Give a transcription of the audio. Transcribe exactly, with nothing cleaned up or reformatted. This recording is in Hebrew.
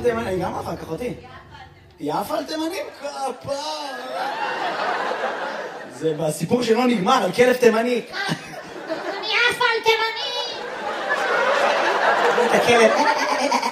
תימנים, אני גם אחר כך אותי. יפה על תימנים? כפר. זה בסיפור שלא נגמר, על כלב תימני. אני יפה על תימנים! את הכלב.